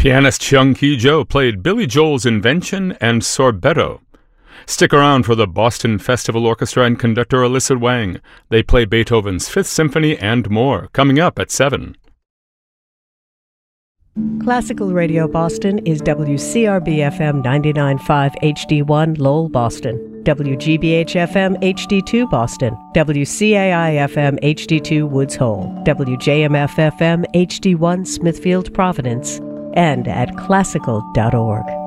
Pianist Chung Ki-jo played Billy Joel's Invention and Sorbetto. Stick around for the Boston Festival Orchestra and conductor Alyssa Wang. They play Beethoven's Fifth Symphony and more, coming up at 7. Classical Radio Boston is WCRB-FM 99.5 HD1 Lowell, Boston, WGBH-FM HD2 Boston, WCAI-FM HD2 Woods Hole, WJMF-FM HD1 Smithfield, Providence, and at classical.org.